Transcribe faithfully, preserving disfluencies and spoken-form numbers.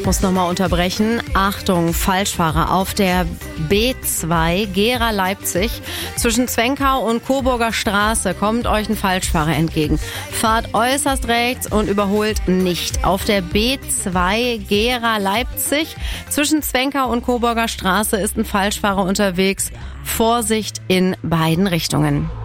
muss nochmal unterbrechen. Achtung, Falschfahrer auf der B zwei Gera-Leipzig. Zwischen Zwenkau und Coburger Straße kommt euch ein Falschfahrer entgegen. Fahrt äußerst rechts und überholt nicht. Auf der B zwei Gera-Leipzig zwischen Zwenkau und Coburger Straße ist ein Falschfahrer unterwegs. Vorsicht in beiden Richtungen.